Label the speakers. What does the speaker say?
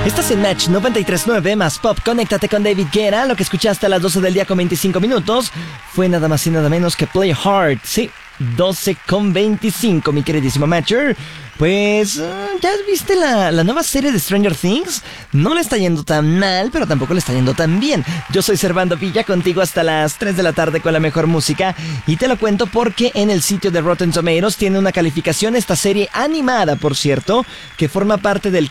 Speaker 1: Estás en Match 93.9 más Pop. Conéctate con David Guetta. Lo que escuchaste a las 12 del día con 25 minutos fue nada más y nada menos que Play Hard. Sí, 12 con 25, mi queridísimo Matcher. Pues, ¿ya viste la nueva serie de Stranger Things? No le está yendo tan mal, pero tampoco le está yendo tan bien. Yo soy Servando Villa, contigo hasta las 3 de la tarde con la mejor música. Y te lo cuento porque en el sitio de Rotten Tomatoes tiene una calificación esta serie animada, por cierto, que forma parte del